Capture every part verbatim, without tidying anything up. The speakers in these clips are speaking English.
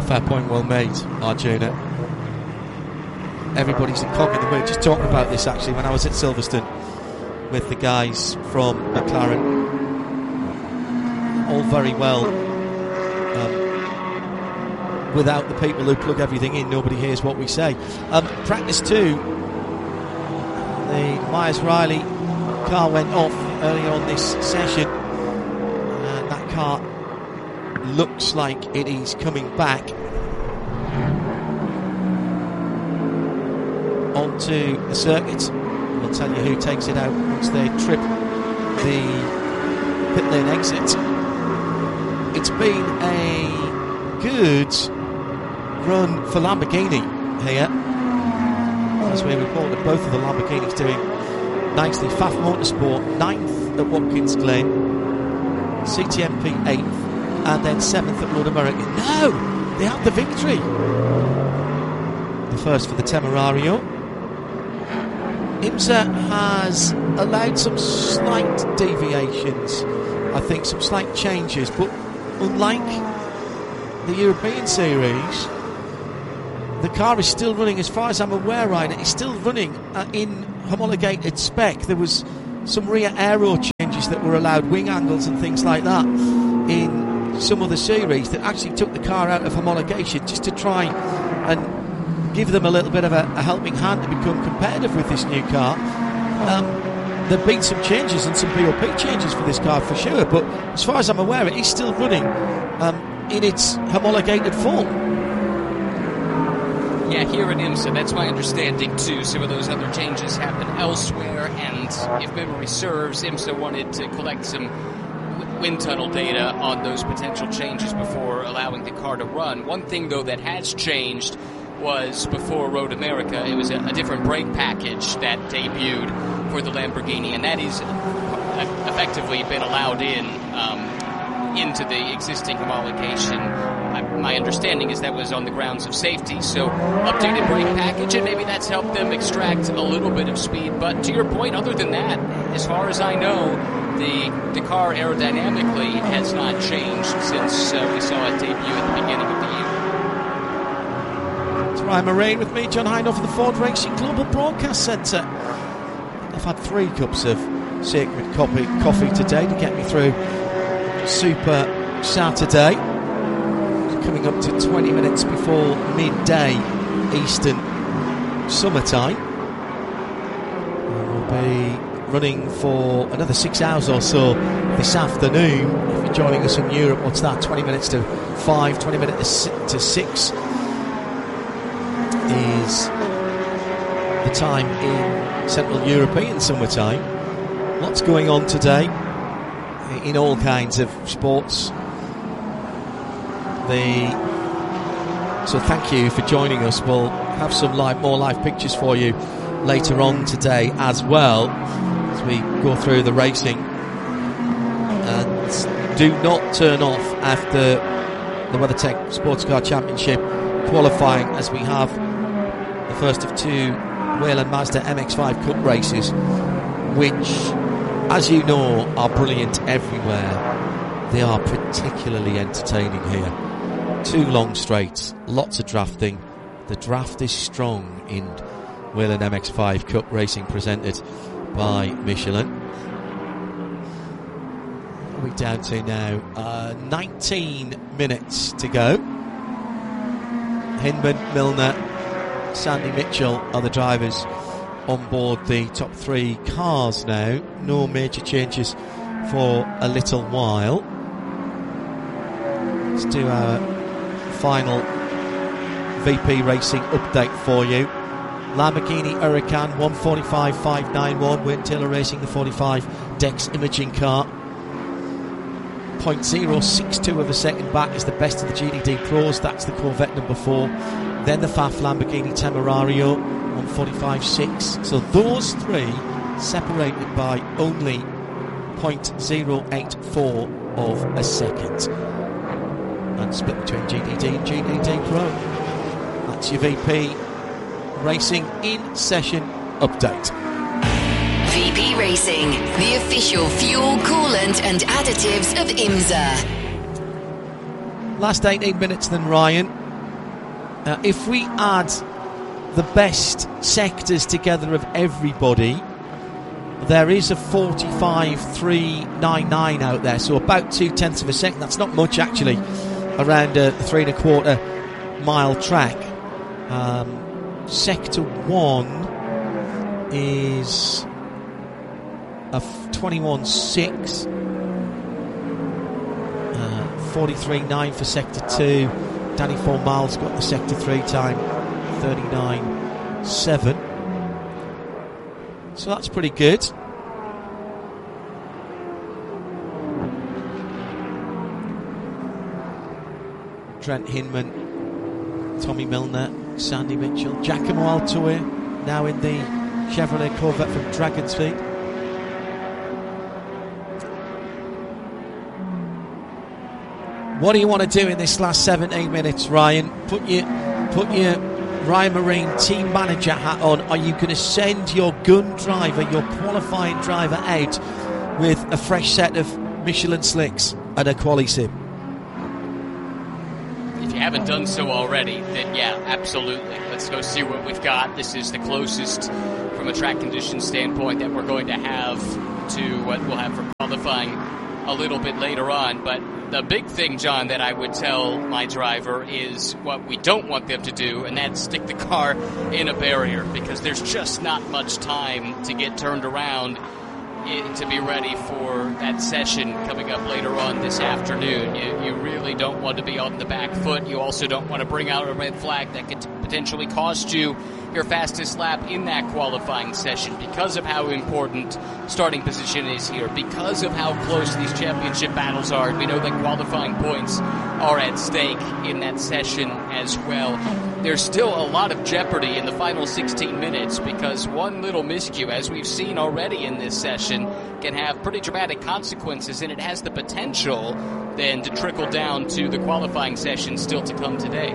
Fair point, well made, Arjuna. Everybody's a cog in the wheel. Just talking about this actually when I was at Silverstone with the guys from McLaren. All very well. Um, without the people who plug everything in, nobody hears what we say. Um, practice two. The Myers-Riley car went off earlier on this session. And that car looks like it is coming back onto the circuit. We'll tell you who takes it out once they trip the pit lane exit. It's been a good run for Lamborghini here, as we reported both of the Lamborghinis doing nicely. F A F Motorsport ninth at Watkins Glen, C T M P eighth, and then seventh at Road America. No! They had the victory! The first for the Temerario. IMSA has allowed some slight deviations, I think, some slight changes, but unlike the European Series, the car is still running, as far as I'm aware, Ryan, it's still running uh, in homologated spec. There was some rear aero changes that were allowed, wing angles and things like that, in some of the series that actually took the car out of homologation just to try and give them a little bit of a, a helping hand to become competitive with this new car. Um, there have been some changes and some B O P changes for this car for sure, but as far as I'm aware, it is still running um, in its homologated form. Yeah, here at IMSA, that's my understanding too. Some of those other changes happen elsewhere, and if memory serves, IMSA wanted to collect some wind tunnel data on those potential changes before allowing the car to run. One thing, though, that has changed was before Road America, it was a, a different brake package that debuted for the Lamborghini, and that is effectively been allowed in um, into the existing homologation. I, my understanding is that was on the grounds of safety, so updated brake package, and maybe that's helped them extract a little bit of speed. But to your point, other than that, as far as I know, the the car aerodynamically has not changed since uh, we saw it debut at the beginning of the year. Ryan Moraine with me, John Hindhaugh for the Ford Racing Global Broadcast Centre. I've had three cups of sacred coffee, coffee today to get me through Super Saturday. Coming up to twenty minutes before midday Eastern summertime. We'll be running for another six hours or so this afternoon. If you're joining us in Europe, what's that? twenty minutes to five, twenty minutes to six. Is the time in Central European summertime. Lots going on today in all kinds of sports. The so thank you for joining us. We'll have some live, more live pictures for you later on today as well as we go through the racing. And do not turn off after the WeatherTech Sports Car Championship qualifying, as we have the first of two Whelen Mazda M X five Cup races, which, as you know, are brilliant everywhere. They are particularly entertaining here. Two long straights, lots of drafting. The draft is strong in Whelen M X five Cup racing presented by Michelin. What are we down to now? Uh, nineteen minutes to go. Hinman, Milner, Sandy Mitchell are the drivers on board the top three cars now. No major changes for a little while. Let's do our final V P Racing update for you. Lamborghini Huracan one forty-five point five nine one. Wayne Taylor Racing, the forty-five Dex Imaging car. zero point zero six two of a second back is the best of the G D D Pros. That's the Corvette number four. Then the F A F Lamborghini Temerario one forty-five point six. So those three separated by only zero point zero eight four of a second. And split between G D D and G D D Pro. That's your V P Racing in session update. V P Racing, the official fuel, coolant and additives of IMSA. Last eighteen minutes then, Ryan. Uh, if we add the best sectors together of everybody, there is a forty-five three ninety-nine out there, so about two tenths of a second. That's not much actually, around a three and a quarter mile track. Um, sector one is a twenty-one six, uh, forty-three nine for sector two. Danny Formal's got the sector three time, thirty-nine seven. So that's pretty good. Trent Hinman, Tommy Milner, Sandy Mitchell, Giacomo Altoir, now in the Chevrolet Corvette from Dragon's Feet. What do you want to do in this last seventeen minutes, Ryan? Put your, put your Ryan Marine team manager hat on. Are you going to send your gun driver, your qualifying driver, out with a fresh set of Michelin slicks and a quali sim? If you haven't done so already, then yeah, absolutely. Let's go see what we've got. This is the closest from a track condition standpoint that we're going to have to what we'll have for qualifying a little bit later on. But the big thing, John, that I would tell my driver is what we don't want them to do, and that's stick the car in a barrier, because there's just not much time to get turned around to be ready for that session coming up later on this afternoon. You, you really don't want to be on the back foot. You also don't want to bring out a red flag that could potentially cost you your fastest lap in that qualifying session, because of how important starting position is here, because of how close these championship battles are. We know that qualifying points are at stake in that session as well. There's still a lot of jeopardy in the final sixteen minutes, because one little miscue, as we've seen already in this session, can have pretty dramatic consequences, and it has the potential then to trickle down to the qualifying session still to come today.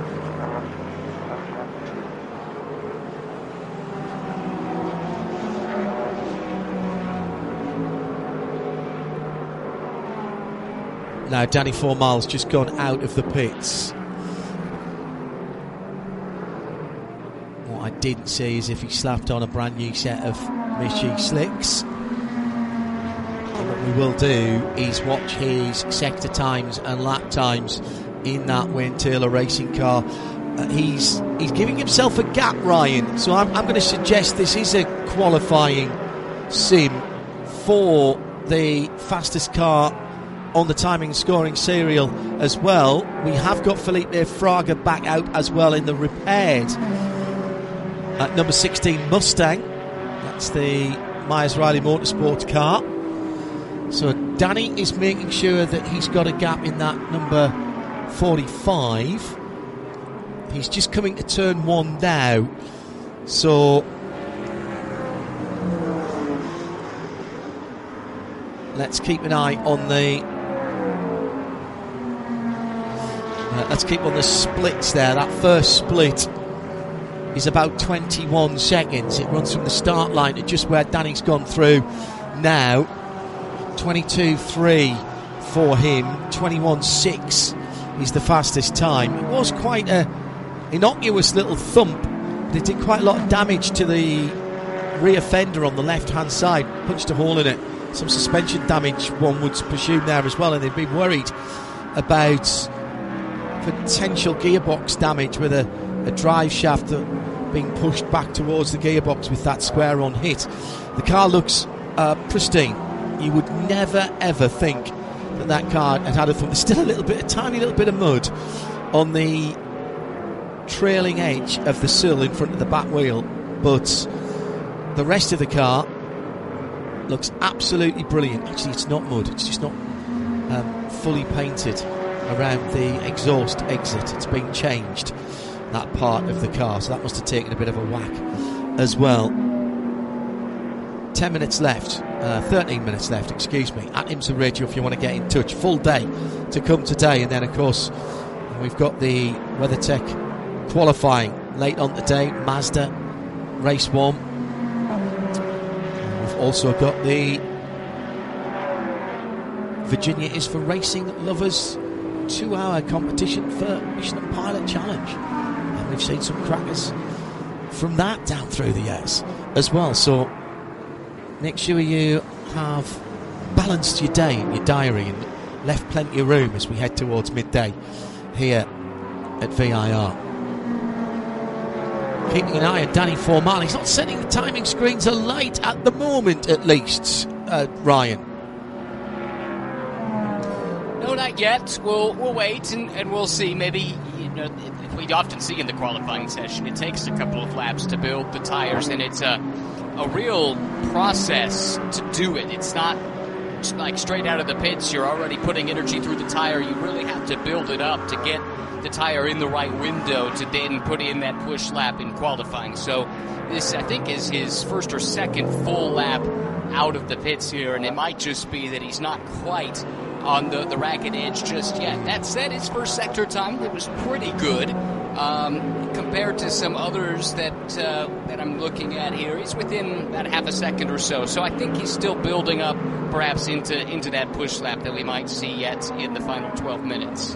Now Danny Formal's just gone out of the pits. What I didn't see is if he slapped on a brand new set of Michi slicks. And what we will do is watch his sector times and lap times in that Wayne Taylor racing car. Uh, he's he's giving himself a gap, Ryan. So I'm, I'm going to suggest this is a qualifying sim for the fastest car on the timing scoring serial as well. We have got Felipe Fraga back out as well in the repaired at number sixteen Mustang. That's the Myers Riley Motorsports car. So Danny is making sure that he's got a gap in that number forty-five. He's just coming to turn one now. So let's keep an eye on the Uh, let's keep on the splits there. That first split is about twenty-one seconds. It runs from the start line to just where Danny's gone through now. twenty-two three for him. twenty-one six is the fastest time. It was quite a innocuous little thump, but it did quite a lot of damage to the rear fender on the left-hand side. Punched a hole in it. Some suspension damage, one would presume, there as well, and they'd been worried about potential gearbox damage with a, a drive shaft that being pushed back towards the gearbox with that square on hit. The car looks uh, pristine. You would never ever think that that car had had a thump. There's still a little bit, a tiny little bit of mud on the trailing edge of the sill in front of the back wheel, but the rest of the car looks absolutely brilliant. Actually, it's not mud, it's just not um, fully painted around the exhaust exit. It's been changed, that part of the car, so that must have taken a bit of a whack as well. ten minutes left, uh, thirteen minutes left, excuse me, at IMSA Radio if you want to get in touch. Full day to come today, and then of course we've got the WeatherTech qualifying late on today, Mazda race one. We've also got the Virginia is for racing lovers two hour competition for Michelin Pilot Challenge we've seen some crackers from that down through the years as well. So make sure you have balanced your day in your diary and left plenty of room as we head towards midday here at V I R. Keeping an eye on Danny Formal. He's not setting the timing screens alight at the moment, at least, uh, Ryan. No, not yet. We'll we'll wait and, and we'll see. Maybe, you know, we often see in the qualifying session, it takes a couple of laps to build the tires, and it's a a real process to do it. It's not just like straight out of the pits. You're already putting energy through the tire. You really have to build it up to get the tire in the right window to then put in that push lap in qualifying. So this, I think, is his first or second full lap out of the pits here, and it might just be that he's not quite on the, the ragged edge just yet. That said, his first sector time, it was pretty good um, compared to some others that uh, that I'm looking at here. He's within about half a second or so, so I think he's still building up perhaps into, into that push lap that we might see yet in the final twelve minutes.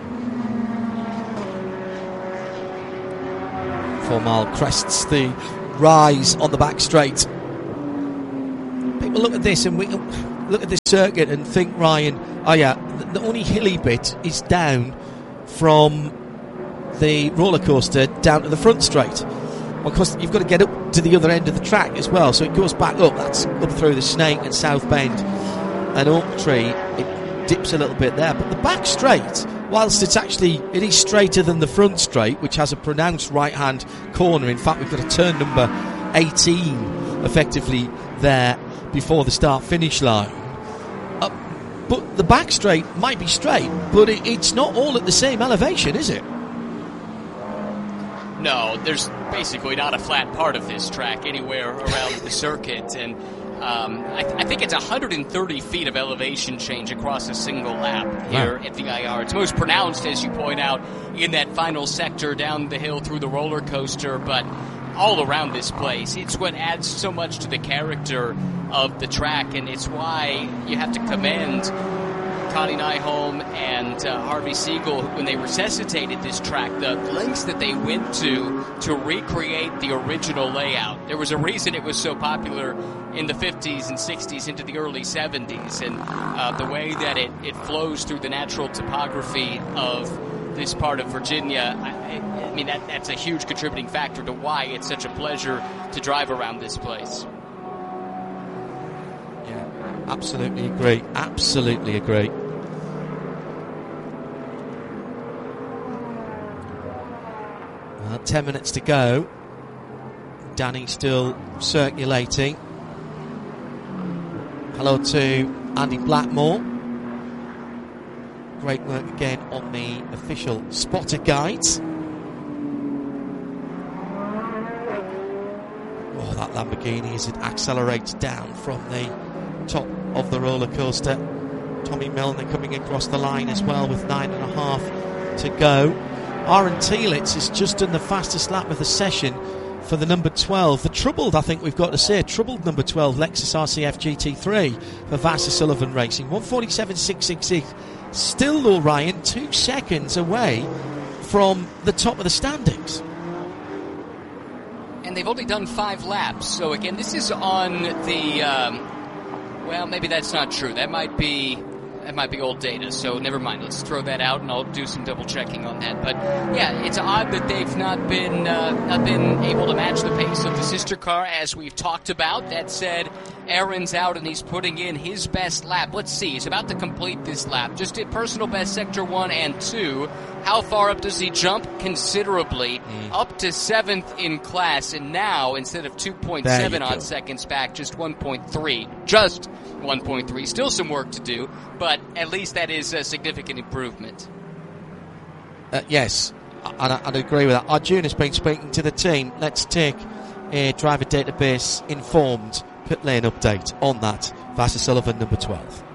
Formal crests the rise on the back straight. People look at this and we look at this circuit and think, Ryan, oh yeah, the, the only hilly bit is down from the roller coaster down to the front straight. Well, of course, you've got to get up to the other end of the track as well, so it goes back up. That's up through the Snake and South Bend and Oak Tree. It dips a little bit there, but the back straight, whilst it's actually, it is straighter than the front straight, which has a pronounced right-hand corner. In fact, we've got a turn number eighteen effectively there before the start-finish line. Uh, but the back straight might be straight, but it, it's not all at the same elevation, is it? No, there's basically not a flat part of this track anywhere around the circuit, and um, I, th- I think it's one hundred thirty feet of elevation change across a single lap here wow. at V I R. It's most pronounced, as you point out, in that final sector down the hill through the roller coaster, but all around this place. It's what adds so much to the character of the track, and it's why you have to commend Connie Nyholm and uh, Harvey Siegel when they resuscitated this track, the lengths that they went to to recreate the original layout. There was a reason it was so popular in the fifties and sixties into the early seventies, and uh, the way that it, it flows through the natural topography of this part of Virginia, I, I mean, that, that's a huge contributing factor to why it's such a pleasure to drive around this place. Yeah, absolutely agree. Absolutely agree. Uh, ten minutes to go. Danny still circulating. Hello to Andy Blackmore. Great work again on the official spotter guides. Oh, that Lamborghini as it accelerates down from the top of the roller coaster. Tommy Milner coming across the line as well with nine and a half to go. Aaron Tielitz is just done the fastest lap of the session for the number twelve. The troubled, I think we've got to say, troubled number twelve Lexus R C F G T three for Vasser Sullivan Racing. one forty-seven six sixty-six. Still, though, Ryan, two seconds away from the top of the standings. And they've only done five laps. So, again, this is on the... Um, well, maybe that's not true. That might be... That might be old data, so never mind. Let's throw that out, and I'll do some double checking on that. But yeah, it's odd that they've not been uh, not been able to match the pace of the sister car, as we've talked about. That said, Aaron's out, and he's putting in his best lap. Let's see, he's about to complete this lap. Just did personal best sector one and two. How far up does he jump? Considerably, mm. up to seventh in class, and now instead of two point seven on seconds back, just one point three. Just one point three. Still some work to do, but at least that is a significant improvement. Uh, yes, and I, I'd agree with that. Arjun has been speaking to the team. Let's take a driver database informed pit lane update on that. Vasser Sullivan, number twelve.